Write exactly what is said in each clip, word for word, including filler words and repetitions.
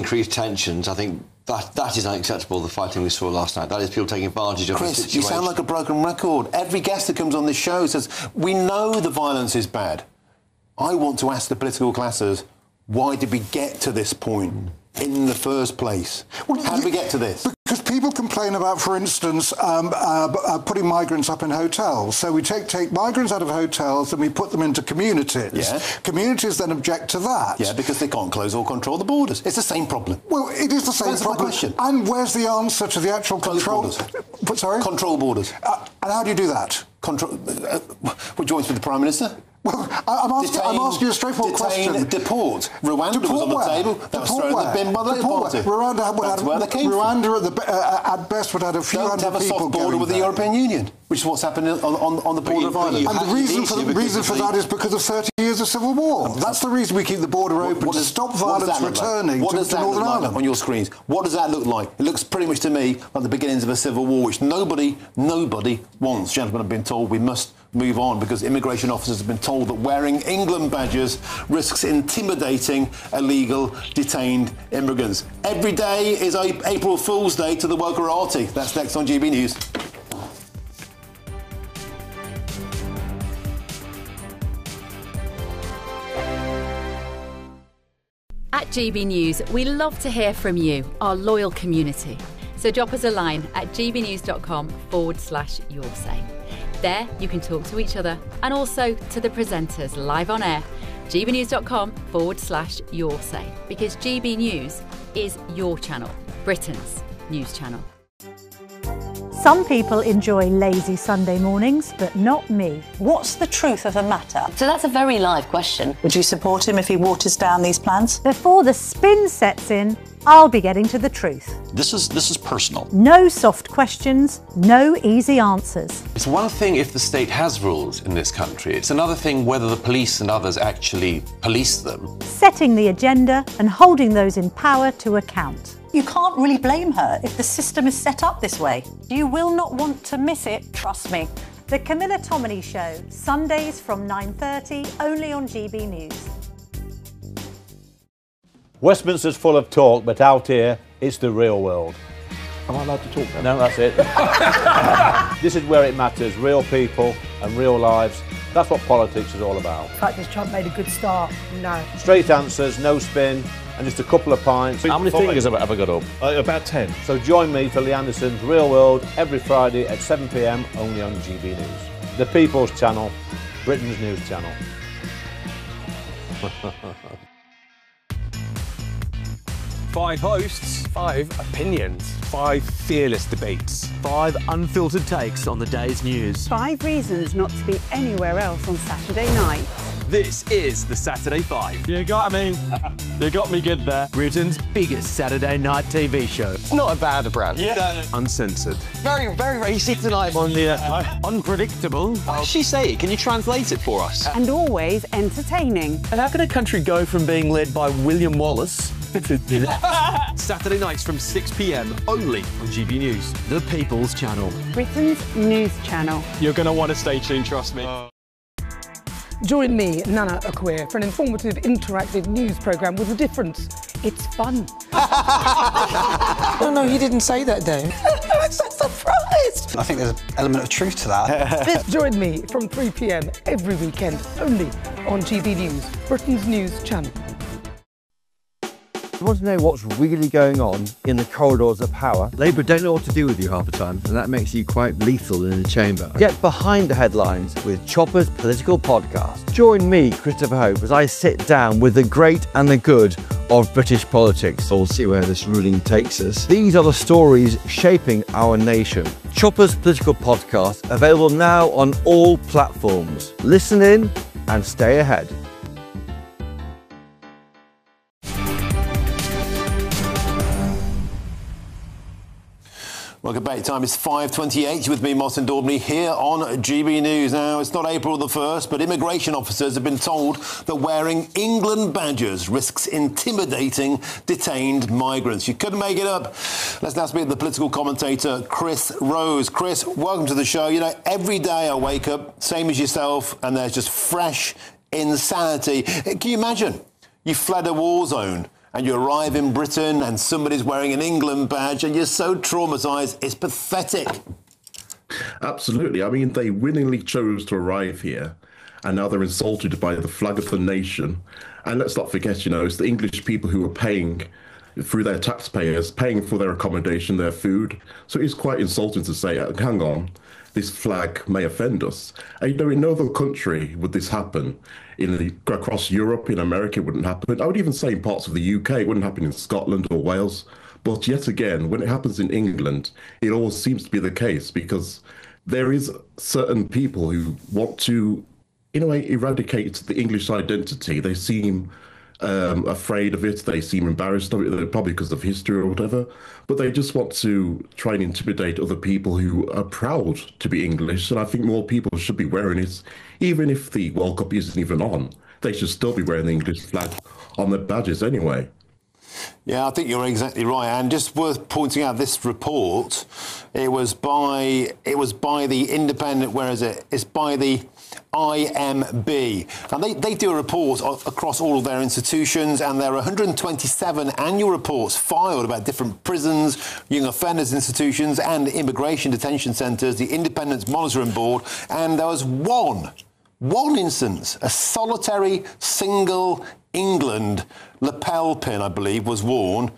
increased tensions. I think that that is unacceptable, the fighting we saw last night. That is people taking advantage of Chris, the situation. you sound like a broken record. Every guest that comes on this show says, we know the violence is bad. I want to ask the political classes, why did we get to this point in the first place? Well, How did we get to this? Because people complain about, for instance, um, uh, uh, putting migrants up in hotels. So we take take migrants out of hotels and we put them into communities. Yeah. Communities then object to that. Yeah, because they can't close or control the borders. It's the same problem. Well, it is the same That's my problem. question. And where's the answer to the actual Close control? borders. But, sorry? Control borders. Uh, and how do you do that? Control. Uh, what joins with the Prime Minister? Well, I- I'm, asking, Detain, I'm asking you a straightforward detain, question. Deport. Rwanda Deport was on the where? table. That Deport was thrown in the where? bin by the Labour Deport Party. where? Rwanda would That's have, where they came Rwanda at, the, uh, at best would have a few Don't hundred have a people soft border going with the there. European Union, which is what's happening on, on, on the border of Ireland. And the reason for, the reason for that is because of thirty years of civil war. That's the reason we keep the border open, what to does, stop what does violence that look returning like? What to, does to that Northern look like Ireland. on your screens? What does that look like? It looks pretty much to me like the beginnings of a civil war, which nobody, nobody wants. Gentlemen have been told we must move on because immigration officers have been told that wearing England badges risks intimidating illegal detained immigrants. Every day is April Fool's Day to the wokerati. That's next on G B News. At G B News, we love to hear from you, our loyal community. So drop us a line at gbnews.com forward slash your say. There you can talk to each other and also to the presenters live on air. gbnews.com forward slash your say. Because G B News is your channel, Britain's news channel. Some people enjoy lazy Sunday mornings, but not me. What's the truth of the matter? So that's a very live question. Would you support him if he waters down these plans? Before the spin sets in, I'll be getting to the truth. This is this is personal. No soft questions, no easy answers. It's one thing if the state has rules in this country. It's another thing whether the police and others actually police them. Setting the agenda and holding those in power to account. You can't really blame her if the system is set up this way. You will not want to miss it, trust me. The Camilla Tominey Show, Sundays from nine thirty, only on G B News. Westminster's full of talk, but out here, it's the real world. Am I allowed to talk then? No, that's it. This is where it matters, real people and real lives. That's what politics is all about. The fact that Trump made a good start, no. Straight answers, no spin, and just a couple of pints. How many fingers have I ever got up? Uh, about ten. So join me for Lee Anderson's Real World every Friday at seven p m only on G B News. The People's Channel, Britain's news channel. Five hosts, five opinions, five fearless debates, five unfiltered takes on the day's news. Five reasons not to be anywhere else on Saturday night. This is the Saturday Five. You got me. You got me good there. Britain's biggest Saturday night T V show. It's not a bad brand. Yeah. Uncensored. Very, very racist tonight on the uh, unpredictable. What did she say? Can you translate it for us? And always entertaining. And how can a country go from being led by William Wallace Saturday nights from six p m only on G B News. The People's Channel. Britain's news channel. You're going to want to stay tuned, trust me. Uh. Join me, Nana Akwe, for an informative, interactive news programme with a difference. It's fun. No, no, you didn't say that, Dave. I'm so surprised. I think there's an element of truth to that. Join me from three p m every weekend, only on G B News, Britain's news channel. You want to know what's really going on in the corridors of power? Labour don't know what to do with you half the time, and that makes you quite lethal in the chamber. Get behind the headlines with Chopper's Political Podcast. Join me, Christopher Hope, as I sit down with the great and the good of British politics. We'll see where this ruling takes us. These are the stories shaping our nation. Chopper's Political Podcast, available now on all platforms. Listen in and stay ahead. Welcome back. Time is five twenty-eight. With me, Martin Daubney, here on G B News. Now, it's not April the first, but immigration officers have been told that wearing England badges risks intimidating detained migrants. You couldn't make it up. Let's now speak to the political commentator, Chris Rose. Chris, welcome to the show. You know, every day I wake up, same as yourself, and there's just fresh insanity. Can you imagine? You fled a war zone and you arrive in Britain and somebody's wearing an England badge and you're so traumatised, it's pathetic. Absolutely. I mean, they willingly chose to arrive here, and now they're insulted by the flag of the nation. And let's not forget, you know, it's the English people who are paying through their taxpayers, paying for their accommodation, their food. So it's quite insulting to say, hang on, this flag may offend us. And, you know, in no other country would this happen. In the, across Europe, in America, it wouldn't happen. I would even say in parts of the U K, it wouldn't happen in Scotland or Wales. But yet again, when it happens in England, it always seems to be the case, because there is certain people who want to, in a way, eradicate the English identity. They seem um, afraid of it. They seem embarrassed of it, probably because of history or whatever. But they just want to try and intimidate other people who are proud to be English. And I think more people should be wearing it, even if the World Cup isn't even on. They should still be wearing the English flag on their badges anyway. Yeah, I think you're exactly right. And just worth pointing out, this report, it was by it was by the independent, where is it? It's by the I M B. And they, they do a report across all of their institutions, and there are one hundred twenty-seven annual reports filed about different prisons, young offenders institutions and immigration detention centres, the Independent Monitoring Board, and there was one, one instance, a solitary single England lapel pin, I believe, was worn.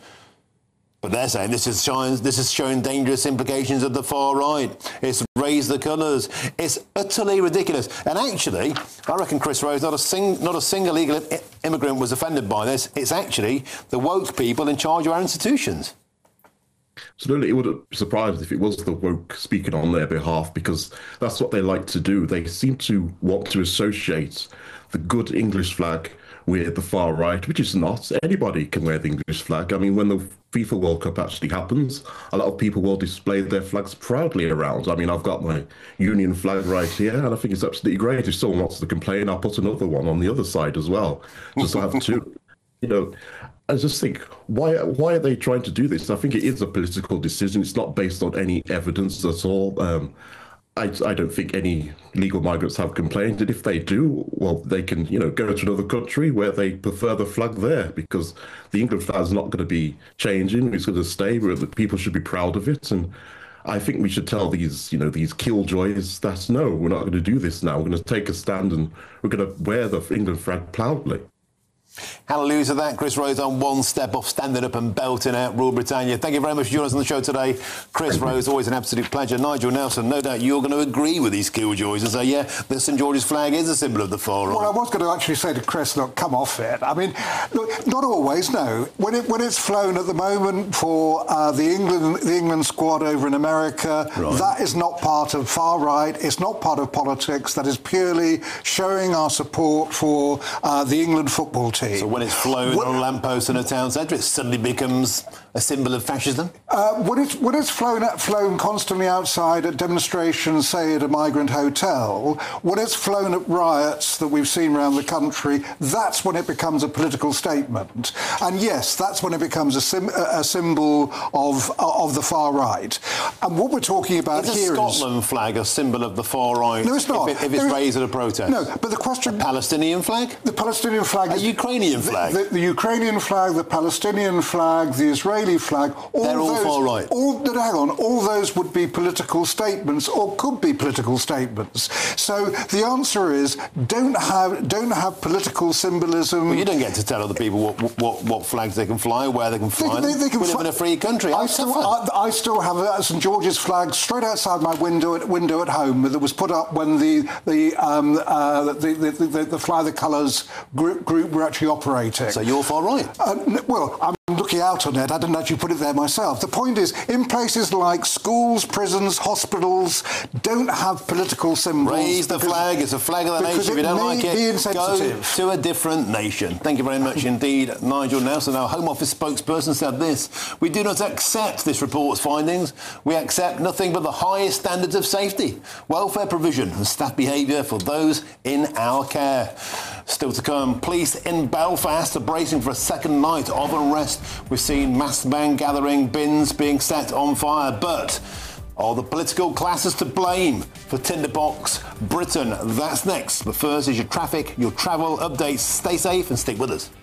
But they're saying this is showing, this is showing dangerous implications of the far right. It's raised the colours. It's utterly ridiculous. And actually, I reckon, Chris Rose, not a, sing, not a single illegal immigrant was offended by this. It's actually the woke people in charge of our institutions. Absolutely. It would be surprised if it was the woke speaking on their behalf, because that's what they like to do. They seem to want to associate the good English flag with the far right, which is not. Anybody can wear the English flag. I mean, when the FIFA World Cup actually happens, a lot of people will display their flags proudly around. I mean, I've got my Union flag right here, and I think it's absolutely great. If someone wants to complain, I'll put another one on the other side as well, just to have two. You know, I just think, why why are they trying to do this? I think it is a political decision. It's not based on any evidence at all. Um, I, I don't think any legal migrants have complained. And if they do, well, they can, you know, go to another country where they prefer the flag there, because the England flag is not going to be changing. It's going to stay. The people should be proud of it. And I think we should tell these, you know, these killjoys that, no, we're not going to do this now. We're going to take a stand and we're going to wear the England flag proudly. Hallelujah to that. Chris Rose on one step off standing up and belting out Rule Britannia. Thank you very much for joining us on the show today. Chris Rose, always an absolute pleasure. Nigel Nelson, no doubt you're going to agree with these killjoys and say, yeah, the St George's flag is a symbol of the far right. Well, I was going to actually say to Chris, look, come off it. I mean, look, not always, no. When it when it's flown at the moment for uh, the England the England squad over in America, right, that is not part of far right. It's not part of politics. That is purely showing our support for uh, the England football team. So when it's flown when, on a lamppost in a town centre, it suddenly becomes a symbol of fascism? Uh, when it's, when it's flown, flown constantly outside at demonstrations, say at a migrant hotel, when it's flown at riots that we've seen around the country, that's when it becomes a political statement. And yes, that's when it becomes a, sim, a symbol of, of the far right. And what we're talking about is here is... Is a Scotland flag a symbol of the far right? No, it's not. If, it, if it's there raised is, at a protest? No, but the question... A Palestinian flag? The Palestinian flag... A is, Ukrainian flag? The, the, the Ukrainian flag, the Palestinian flag, the Israeli flag... All They're all those, far right. All, no, hang on. All those would be political statements, or could be political statements. So the answer is, don't have don't have political symbolism. Well, you don't get to tell other people what what, what flags they can fly, where they can fly. They, they, they can we fly. live in a free country. I still, I, I still have a St George's flag straight outside my window at window at home that was put up when the the um, uh, the, the, the, the Fly the Colours group, group were actually operating. So you're far right. Uh, well, I'm looking out on it. I didn't actually put it there myself. The point is, in places like schools, prisons, hospitals, don't have political symbols. Raise the flag. It's a flag of the nation. If you don't like it, go to a different nation. Thank you very much indeed, Nigel Nelson. Our Home Office spokesperson said this: we do not accept this report's findings. We accept nothing but the highest standards of safety, welfare provision and staff behaviour for those in our care. Still to come, police in Belfast are bracing for a second night of unrest. We've seen mass man gathering, bins being set on fire, but are the political classes to blame for Tinderbox Britain? That's next. But first is your traffic, your travel updates. Stay safe and stick with us.